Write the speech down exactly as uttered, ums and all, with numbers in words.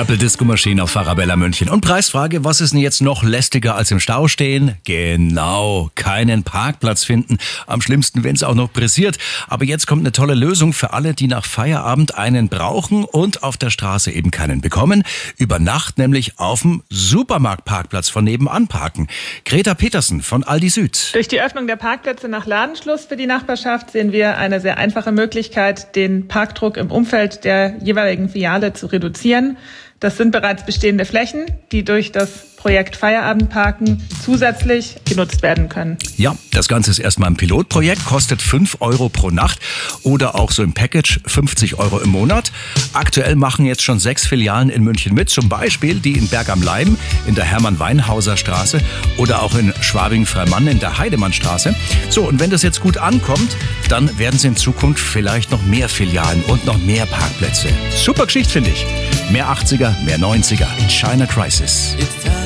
Purple Disco Machine auf Arabella München. Und Preisfrage, was ist denn jetzt noch lästiger als im Stau stehen? Genau, keinen Parkplatz finden. Am schlimmsten, wenn es auch noch pressiert. Aber jetzt kommt eine tolle Lösung für alle, die nach Feierabend einen brauchen und auf der Straße eben keinen bekommen. Über Nacht nämlich auf dem Supermarktparkplatz von nebenan parken. Greta Petersen von Aldi Süd. Durch die Öffnung der Parkplätze nach Ladenschluss für die Nachbarschaft sehen wir eine sehr einfache Möglichkeit, den Parkdruck im Umfeld der jeweiligen Filiale zu reduzieren. Das sind bereits bestehende Flächen, die durch das Projekt Feierabendparken zusätzlich genutzt werden können. Ja, das Ganze ist erstmal ein Pilotprojekt, kostet fünf Euro pro Nacht oder auch so im Package fünfzig Euro im Monat. Aktuell machen jetzt schon sechs Filialen in München mit, zum Beispiel die in Berg am Laim in der Hermann-Weinhauser-Straße oder auch in Schwabing-Freimann in der Heidemannstraße. So, und wenn das jetzt gut ankommt, dann werden es in Zukunft vielleicht noch mehr Filialen und noch mehr Parkplätze. Super Geschichte, finde ich. Mehr achtziger, mehr neunziger. China Crisis.